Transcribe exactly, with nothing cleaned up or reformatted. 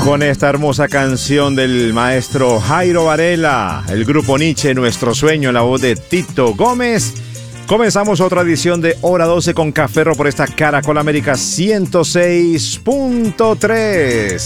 Con esta hermosa canción del maestro Jairo Varela, el grupo Nietzsche, Nuestro Sueño, en la voz de Tito Gómez, comenzamos otra edición de Hora doce con Café Ro por esta Caracol América ciento seis punto tres.